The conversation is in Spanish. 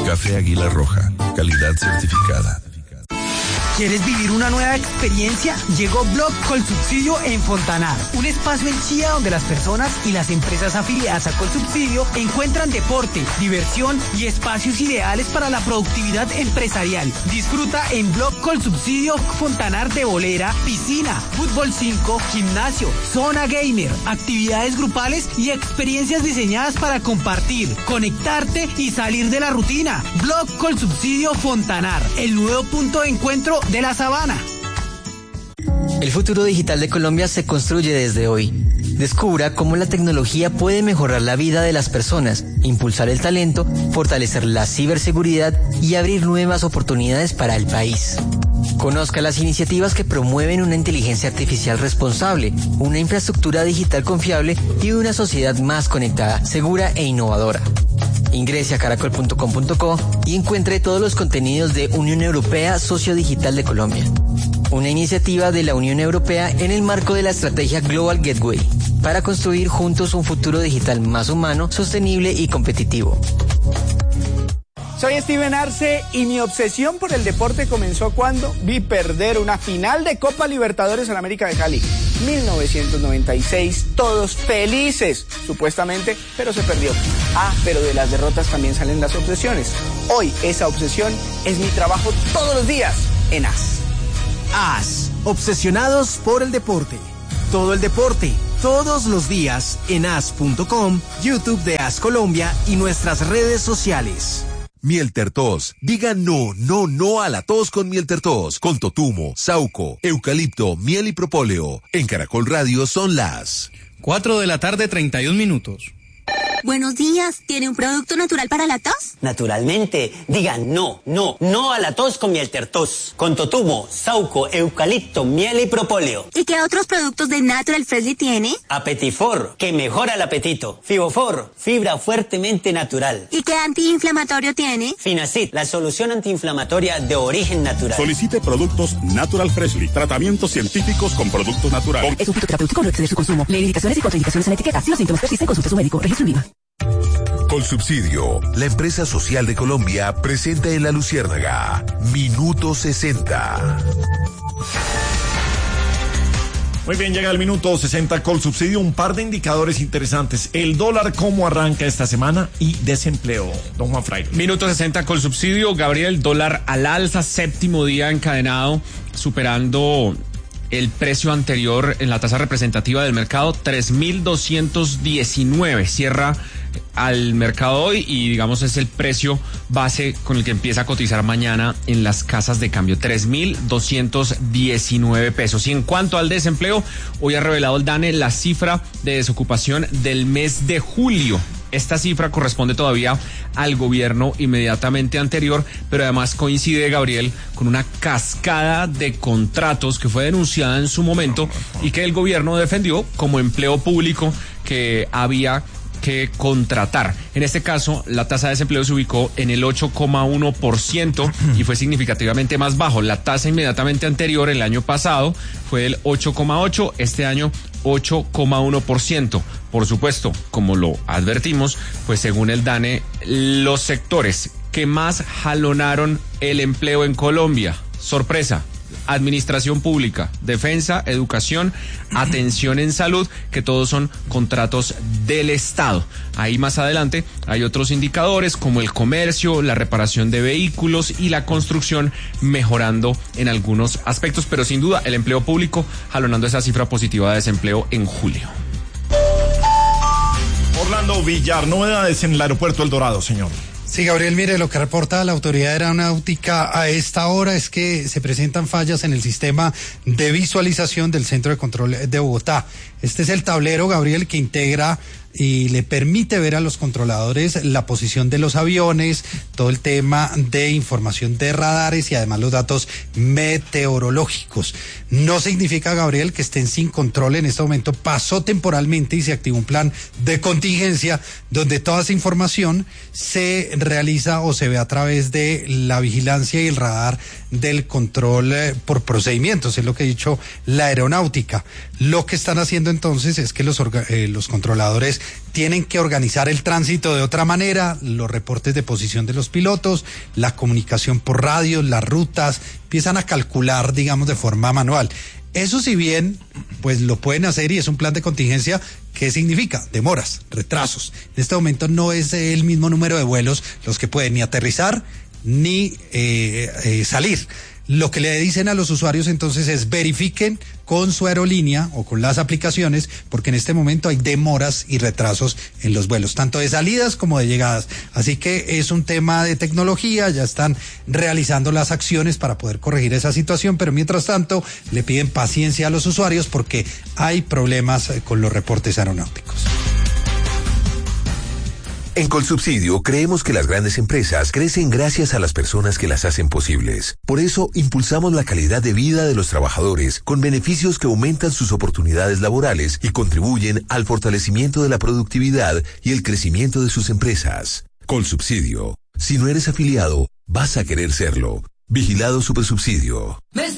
Café Águila Roja, calidad certificada. ¿Quieres vivir una nueva experiencia? Llegó Blog Colsubsidio en Fontanar, un espacio en Chía donde las personas y las empresas afiliadas a Colsubsidio encuentran deporte, diversión y espacios ideales para la productividad empresarial. Disfruta en Blog Colsubsidio Fontanar de bolera, piscina, fútbol 5, gimnasio, zona gamer, actividades grupales y experiencias diseñadas para compartir, conectarte y salir de la rutina. Blog Colsubsidio Fontanar, el nuevo punto de encuentro de la sabana. El futuro digital de Colombia se construye desde hoy. Descubra cómo la tecnología puede mejorar la vida de las personas, impulsar el talento, fortalecer la ciberseguridad y abrir nuevas oportunidades para el país. Conozca las iniciativas que promueven una inteligencia artificial responsable, una infraestructura digital confiable y una sociedad más conectada, segura e innovadora. Ingrese a caracol.com.co y encuentre todos los contenidos de Unión Europea Socio Digital de Colombia. Una iniciativa de la Unión Europea en el marco de la estrategia Global Gateway, para construir juntos un futuro digital más humano, sostenible y competitivo. Soy Steven Arce y mi obsesión por el deporte comenzó cuando vi perder una final de Copa Libertadores en América de Cali. 1996, todos felices, supuestamente, pero se perdió. Pero de las derrotas también salen las obsesiones. Hoy esa obsesión es mi trabajo todos los días en AS. AS, obsesionados por el deporte. Todo el deporte, todos los días en as.com, YouTube de AS Colombia y nuestras redes sociales. Miel Tertos. Diga no a la tos con Miel Tertos. Con totumo, sauco, eucalipto, miel y propóleo. En Caracol Radio son las 4:31 p.m. Buenos días, ¿tiene un producto natural para la tos? Naturalmente, digan no a la tos con Miel Tertos. Con totumo, sauco, eucalipto, miel y propóleo. ¿Y qué otros productos de Natural Freshly tiene? Apetifor, que mejora el apetito. Fibofor, fibra fuertemente natural. ¿Y qué antiinflamatorio tiene? Finacid, la solución antiinflamatoria de origen natural. Solicite productos Natural Freshly, tratamientos científicos con productos naturales. Es un fitoterapéutico, no excede su consumo. Lee indicaciones y contraindicaciones en la etiqueta. Si los síntomas persisten, consulte a su médico. Registro INVIMA. Colsubsidio, la empresa social de Colombia, presenta en La Luciérnaga Minuto 60. Muy bien, llega el minuto 60 Colsubsidio. Un par de indicadores interesantes. El dólar, cómo arranca esta semana, y desempleo. Don Juan Fraile. Minuto 60 Colsubsidio. Gabriel, dólar al alza, séptimo día encadenado, superando el precio anterior en la tasa representativa del mercado, 3.219. Cierra al mercado hoy y digamos es el precio base con el que empieza a cotizar mañana en las casas de cambio, 3.219 pesos. Y en cuanto al desempleo, hoy ha revelado el DANE la cifra de desocupación del mes de julio. Esta cifra corresponde todavía al gobierno inmediatamente anterior, pero además coincide, Gabriel, con una cascada de contratos que fue denunciada en su momento y que el gobierno defendió como empleo público que había que contratar. En este caso, la tasa de desempleo se ubicó en el 8,1% y fue significativamente más bajo. La tasa inmediatamente anterior, el año pasado, fue del 8,8%, este año 8,1%. Por supuesto, como lo advertimos, pues según el DANE, los sectores que más jalonaron el empleo en Colombia, sorpresa, administración pública, defensa, educación, atención en salud, que todos son contratos del Estado. Ahí más adelante hay otros indicadores como el comercio, la reparación de vehículos y la construcción mejorando en algunos aspectos, pero sin duda el empleo público jalonando esa cifra positiva de desempleo en julio. Orlando Villar, novedades en el aeropuerto El Dorado, señor. Sí, Gabriel, mire, lo que reporta la Autoridad Aeronáutica a esta hora es que se presentan fallas en el sistema de visualización del Centro de Control de Bogotá. Este es el tablero, Gabriel, que integra y le permite ver a los controladores la posición de los aviones, todo el tema de información de radares y además los datos meteorológicos. No significa, Gabriel, que estén sin control en este momento. Pasó temporalmente y se activó un plan de contingencia donde toda esa información se realiza o se ve a través de la vigilancia y el radar del control por procedimientos, es lo que ha dicho la aeronáutica. Lo que están haciendo entonces es que los controladores tienen que organizar el tránsito de otra manera, los reportes de posición de los pilotos, la comunicación por radio, las rutas, empiezan a calcular, digamos, de forma manual. Eso, si bien pues lo pueden hacer y es un plan de contingencia, ¿qué significa? Demoras, retrasos. En este momento no es el mismo número de vuelos los que pueden ni aterrizar ni salir. Lo que le dicen a los usuarios entonces es verifiquen con su aerolínea o con las aplicaciones, porque en este momento hay demoras y retrasos en los vuelos, tanto de salidas como de llegadas. Así que es un tema de tecnología, ya están realizando las acciones para poder corregir esa situación, pero mientras tanto le piden paciencia a los usuarios porque hay problemas con los reportes aeronáuticos. En Colsubsidio creemos que las grandes empresas crecen gracias a las personas que las hacen posibles. Por eso impulsamos la calidad de vida de los trabajadores con beneficios que aumentan sus oportunidades laborales y contribuyen al fortalecimiento de la productividad y el crecimiento de sus empresas. Colsubsidio. Si no eres afiliado, vas a querer serlo. Vigilado Supersubsidio.